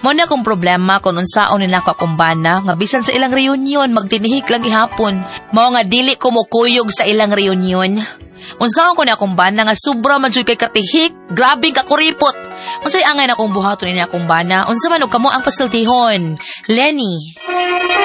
Mo na akong problema kung unsaon nila ko akong bana, nga bisan sa ilang reunion, magtinihik lang ihapon. Mao nga dili ko mukuyog sa ilang reunion. Unsaon ko na akong bana nga sobra man jud kay katihik, grabe ka kuripot. Unsay angay na akong buhaton niya akong bana, unsa man og kamo ang pasultihon. Lenny.